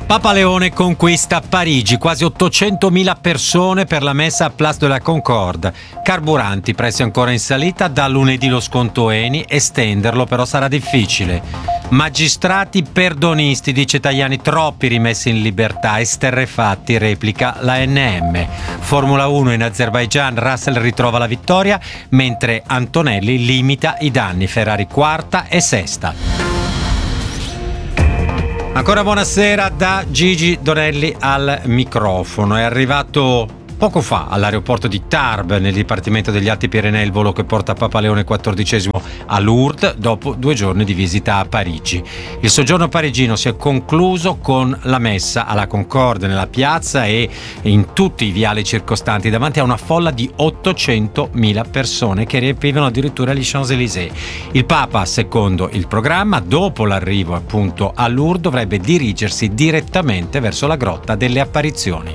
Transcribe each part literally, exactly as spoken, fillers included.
Papa Leone conquista Parigi, quasi ottocentomila persone per la messa a Place de la Concorde. Carburanti, prezzi ancora in salita, da lunedì lo sconto Eni, estenderlo però sarà difficile. Magistrati perdonisti, dice Tajani, troppi rimessi in libertà, esterrefatti, replica l'A N M. Formula uno in Azerbaigian, Russell ritrova la vittoria, mentre Antonelli limita i danni, Ferrari quarta e sesta. Ancora buonasera da Gigi Donelli al microfono. È arrivato poco fa all'aeroporto di Tarbes, nel Dipartimento degli Alti Pirenei, il volo che porta Papa Leone quattordicesimo a Lourdes dopo due giorni di visita a Parigi. Il soggiorno parigino si è concluso con la messa alla Concorde nella piazza e in tutti i viali circostanti, davanti a una folla di ottocentomila persone che riempivano addirittura gli Champs-Élysées. Il Papa, secondo il programma, dopo l'arrivo appunto a Lourdes, dovrebbe dirigersi direttamente verso la Grotta delle Apparizioni.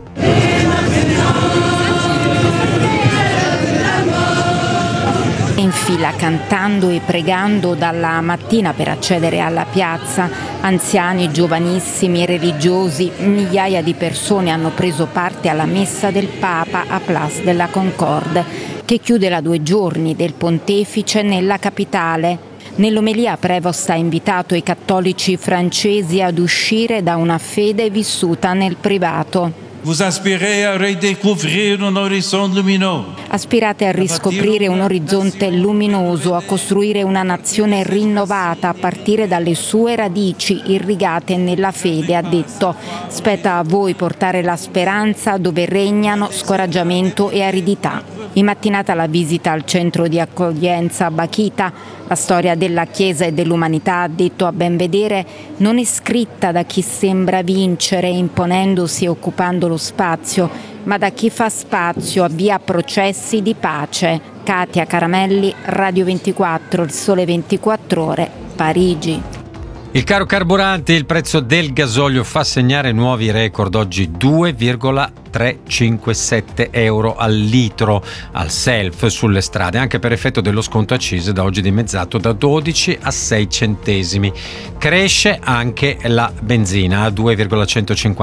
In fila cantando e pregando dalla mattina per accedere alla piazza, anziani, giovanissimi e religiosi, migliaia di persone hanno preso parte alla messa del Papa a Place de la Concorde, che chiude la due giorni del pontefice nella capitale. Nell'omelia Prevost ha invitato i cattolici francesi ad uscire da una fede vissuta nel privato. Vous aspirez à redécouvrir un horizon lumineux. Aspirate a riscoprire un orizzonte luminoso, a costruire una nazione rinnovata a partire dalle sue radici irrigate nella fede, ha detto. Spetta a voi portare la speranza dove regnano scoraggiamento e aridità. In mattinata la visita al centro di accoglienza Bakita. La storia della Chiesa e dell'umanità, ha detto a ben vedere, non è scritta da chi sembra vincere imponendosi e occupando lo spazio, ma da chi fa spazio, avvia processi di pace. Katia Caramelli, Radio ventiquattro, Il Sole ventiquattro Ore, Parigi. Il caro carburanti, il prezzo del gasolio fa segnare nuovi record oggi, due virgola trecentocinquantasette euro al litro al self sulle strade, anche per effetto dello sconto accise da oggi dimezzato da dodici a sei centesimi. Cresce anche la benzina a due virgola centocinquanta